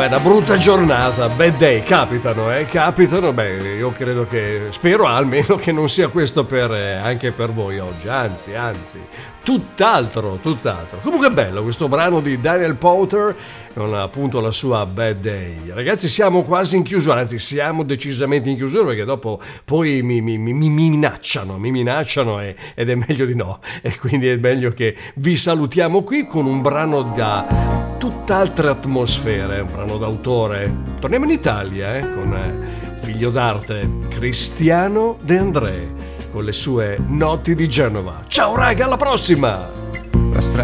è una brutta giornata, bad day, capitano, beh, io credo che, spero almeno che non sia questo anche per voi oggi, anzi, tutt'altro. Comunque è bello questo brano di Daniel Powter, con appunto la sua Bad Day. Ragazzi, siamo quasi in chiusura, anzi siamo decisamente in chiusura, perché dopo poi mi minacciano ed è meglio di no, e quindi è meglio che vi salutiamo qui con un brano da tutt'altre atmosfere, un brano d'autore. Torniamo in Italia con figlio d'arte Cristiano De André con le sue Notti di Genova. Ciao raga, alla prossima! La strada